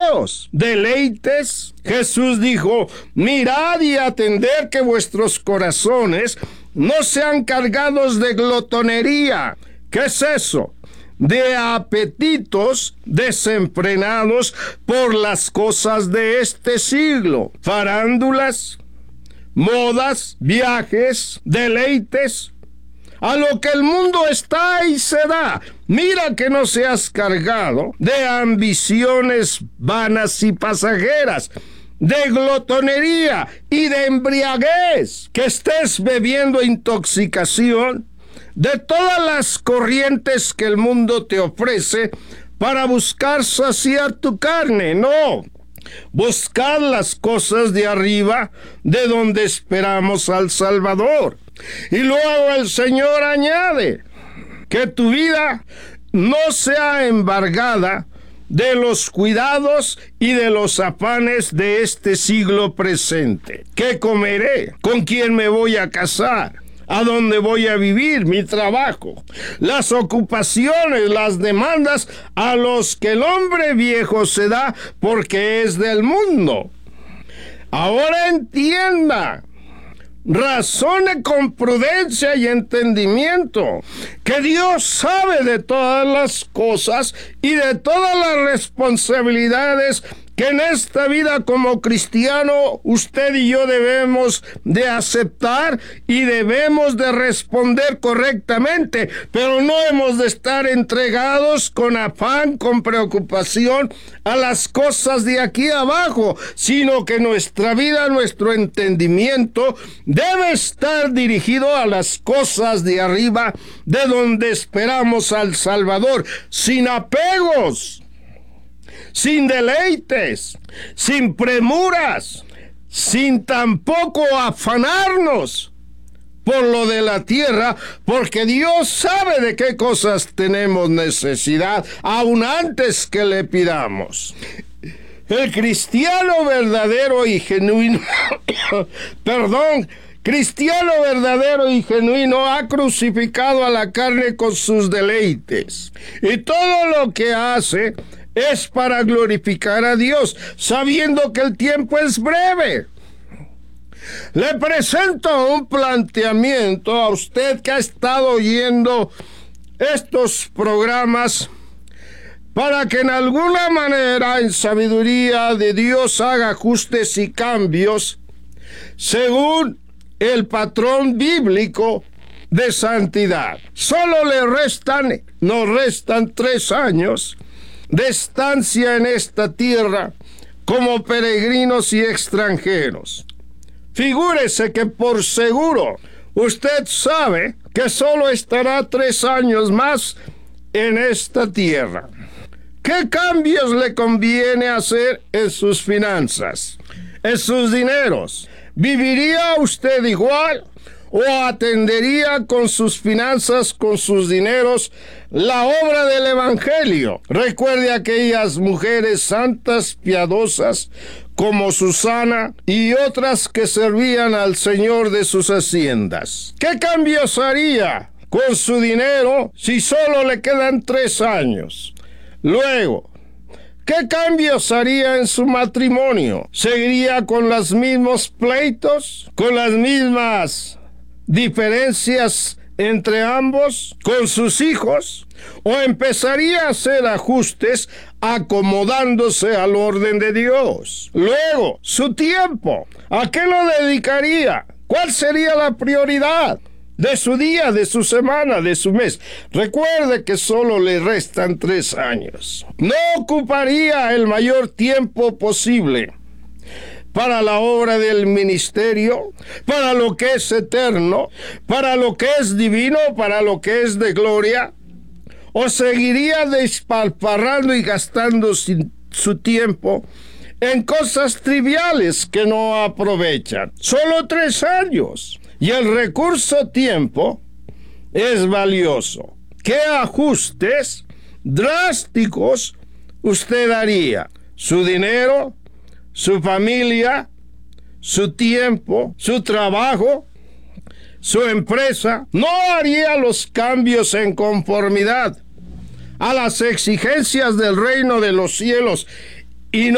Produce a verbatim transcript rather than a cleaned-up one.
deseos, deleites. Jesús dijo, mirad y atended que vuestros corazones no sean cargados de glotonería. ¿Qué es eso? De apetitos desenfrenados por las cosas de este siglo. Farándulas, modas, viajes, deleites, a lo que el mundo está y se da. Mira que no seas cargado de ambiciones vanas y pasajeras, de glotonería y de embriaguez, que estés bebiendo intoxicación de todas las corrientes que el mundo te ofrece para buscar saciar tu carne. No, buscar las cosas de arriba, de donde esperamos al Salvador. Y luego el Señor añade que tu vida no sea embargada de los cuidados y de los afanes de este siglo presente. ¿Qué comeré? ¿Con quién me voy a casar? ¿A dónde voy a vivir? Mi trabajo, las ocupaciones, las demandas a los que el hombre viejo se da porque es del mundo. Ahora entienda, razone con prudencia y entendimiento que Dios sabe de todas las cosas y de todas las responsabilidades que en esta vida como cristiano usted y yo debemos de aceptar y debemos de responder correctamente, pero no hemos de estar entregados con afán, con preocupación a las cosas de aquí abajo, sino que nuestra vida, nuestro entendimiento debe estar dirigido a las cosas de arriba, de donde esperamos al Salvador, sin apegos, sin deleites, sin premuras, sin tampoco afanarnos por lo de la tierra, porque Dios sabe de qué cosas tenemos necesidad, aun antes que le pidamos. El cristiano verdadero y genuino, perdón, cristiano verdadero y genuino ha crucificado a la carne con sus deleites, y todo lo que hace es para glorificar a Dios, sabiendo que el tiempo es breve. Le presento un planteamiento a usted que ha estado oyendo estos programas para que en alguna manera, en sabiduría de Dios, haga ajustes y cambios según el patrón bíblico de santidad. Solo le restan, nos restan tres años de estancia en esta tierra como peregrinos y extranjeros. Figúrese que por seguro usted sabe que solo estará tres años más en esta tierra. ¿Qué cambios le conviene hacer en sus finanzas, en sus dineros? ¿Viviría usted igual o atendería con sus finanzas, con sus dineros, la obra del Evangelio? Recuerde aquellas mujeres santas, piadosas, como Susana y otras que servían al Señor de sus haciendas. ¿Qué cambios haría con su dinero si solo le quedan tres años? Luego, ¿qué cambios haría en su matrimonio? ¿Seguiría con los mismos pleitos? ¿Con las mismas diferencias entre ambos, con sus hijos? ¿O empezaría a hacer ajustes acomodándose al orden de Dios? Luego, su tiempo, ¿a qué lo dedicaría? ¿Cuál sería la prioridad de su día, de su semana, de su mes? Recuerde que solo le restan tres años. No ocuparía el mayor tiempo posible para la obra del ministerio, para lo que es eterno, para lo que es divino, para lo que es de gloria, o seguiría despilfarrando y gastando sin, su tiempo en cosas triviales que no aprovechan. Solo tres años, y el recurso tiempo es valioso. ¿Qué ajustes drásticos usted haría? Su dinero, su familia, su tiempo, su trabajo, su empresa. No haría los cambios en conformidad a las exigencias del reino de los cielos y no